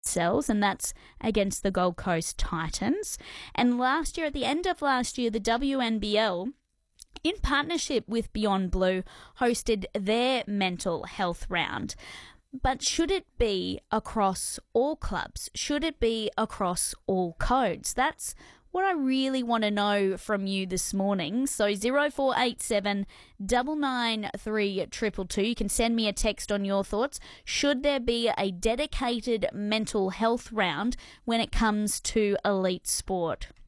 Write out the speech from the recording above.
Cells, and that's against the Gold Coast Titans. And last year, at the end of last year, the WNBL, in partnership with Beyond Blue, hosted their mental health round. But should it be across all clubs? Should it be across all codes? That's what I really want to know from you this morning. So 0487 993 222. You can send me a text on your thoughts. Should there be a dedicated mental health round when it comes to elite sport?